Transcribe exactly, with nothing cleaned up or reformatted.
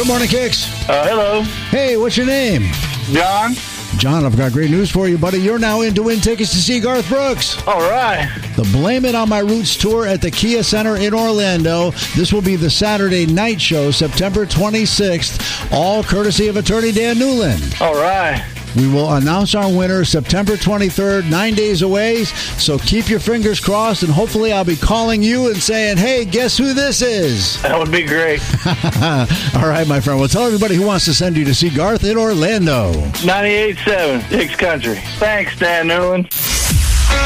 Good morning, Kicks. Uh, hello. Hey, what's your name? John. John, I've got great news for you, buddy. You're now in to win tickets to see Garth Brooks. All right. The Blame It On My Roots tour at the Kia Center in Orlando. This will be the Saturday night show, September twenty-sixth, all courtesy of attorney Dan Newland. All right. We will announce our winner September twenty-third, nine days away. So keep your fingers crossed, and hopefully I'll be calling you and saying, hey, guess who this is? That would be great. All right, my friend. Well, tell everybody who wants to send you to see Garth in Orlando. ninety-eight point seven, Hicks Country. Thanks, Dan Newland.